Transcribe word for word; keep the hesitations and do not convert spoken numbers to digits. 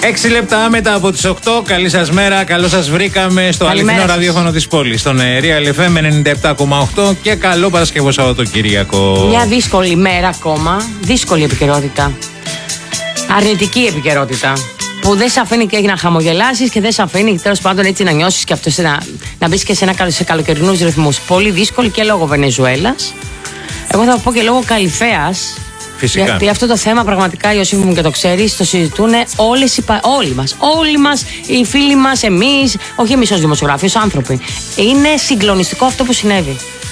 Έξι λεπτά μετά από τις οκτώ. Καλή σας μέρα, καλώς σας βρήκαμε στο αληθινό ραδιόφωνο της πόλης, στον Real εφ εμ ενενήντα επτά κόμμα οκτώ, και καλό Παρασκευό Σαββατοκύριακο. Μια δύσκολη μέρα ακόμα, δύσκολη επικαιρότητα. Αρνητική επικαιρότητα. Που δεν σε αφήνει και να χαμογελάσεις και δεν σε αφήνει τέλος πάντων έτσι να νιώσεις και αυτό, να, να μπεις και σε, ένα, σε καλοκαιρινούς ρυθμούς. Πολύ δύσκολη και λόγω Βενεζουέλας. Εγώ θα πω και λόγω Καλυθέας. Φυσικά. Γιατί αυτό το θέμα πραγματικά, Ιωσήφ μου, και το ξέρεις, το συζητούν όλες οι, όλοι μας. Όλοι μας, οι φίλοι μας, εμείς, όχι εμείς ως δημοσιογράφοι, ως άνθρωποι. Είναι συγκλονιστικό αυτό που συνέβη.